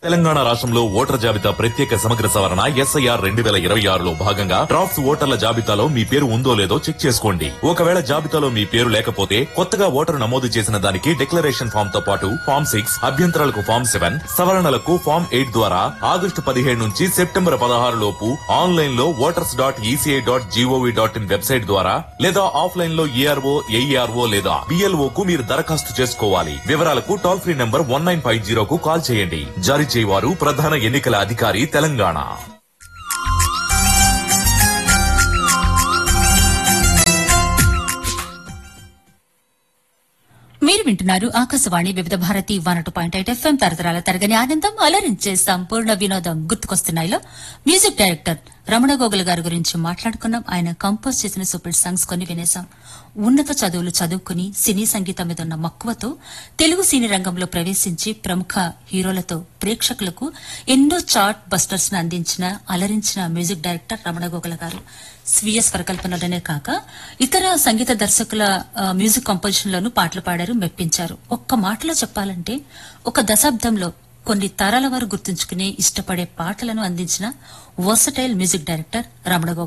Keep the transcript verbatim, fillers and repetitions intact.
తెలంగాణ రాష్ట్రంలో ఓటర్ జాబితా ప్రత్యేక సమగ్ర సవరణ ఎస్ఐఆర్ రెండు వేల ఇరవై ఆరులో భాగంగా డ్రాఫ్ట్స్ ఓటర్ల జాబితాలో మీ పేరు ఉందో లేదో చెక్ చేసుకోండి. ఒకవేళ జాబితాలో మీ పేరు లేకపోతే కొత్తగా ఓటరు నమోదు చేసిన దానికి డిక్లరేషన్ ఫామ్ తో పాటు ఫామ్ సిక్స్ అభ్యంతరాలకు ఫామ్ సెవెన్ సవరణలకు ఫామ్ ఎయిట్ ద్వారా ఆగస్టు పదిహేడు నుంచి సెప్టెంబర్ పదహారు లోపు ఆన్లైన్ లో voters dot ECI dot GOV dot in website ద్వారా లేదా ఆఫ్లైన్ లో ఏఆర్ఓ ఏఈఆర్ఓ లేదా బిఎల్ఓ కు మీరు దరఖాస్తు చేసుకోవాలి. వివరాలకు toll free number one nine five zero కు కాల్ చేయండి. జారీ చేయవారు ప్రధాన ఎన్నికల అధికారి తెలంగాణ. మీరు వింటున్నారు ఆకాశవాణి వివిధ Bharati one two point eight FM తరతరాల తరగని ఆనందం అలరించే సంపూర్ణ వినోదం గుర్తుకొస్తున్నాయిలో మ్యూజిక్ డైరెక్టర్ రమణ గోగుల గారి గురించి మాట్లాడుకున్నాం. ఆయన కంపోజ్ చేసిన సూపర్ సాంగ్స్ కొన్ని వినేశాం. ఉన్నత చదువులు చదువుకుని సినీ సంగీతం మీద ఉన్న మక్కువతో తెలుగు సినీ రంగంలో ప్రవేశించి ప్రముఖ హీరోలతో ప్రేక్షకులకు ఎన్నో చార్ట్ బస్టర్స్ ను అందించిన అలరించిన మ్యూజిక్ డైరెక్టర్ రమణ గోగుల గారు. స్వీయ స్వరకల్పనలోనే కాక ఇతర సంగీత దర్శకుల మ్యూజిక్ కంపోజిషన్ లోనూ పాటలు పాడారు, మెప్పించారు. ఒక్క మాటలో చెప్పాలంటే ఒక దశాబ్దంలో కొన్ని తరాల వారు గుర్తుంచుకునే ఇష్టపడే పాటలను అందించిన versatile music director Ramana Gogula.